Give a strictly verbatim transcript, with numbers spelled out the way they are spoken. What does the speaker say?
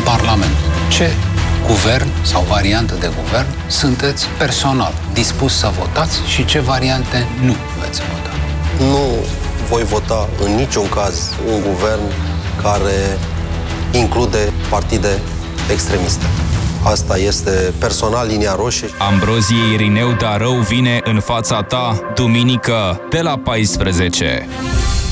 Parlament. Ce guvern sau variantă de guvern sunteți personal dispus să votați și ce variante nu veți vota? Nu voi vota în niciun caz un guvern care include partide extremiste. Asta este personal linia roșie. Ambrozie Irineu Darău vine în fața ta duminică de la paisprezece.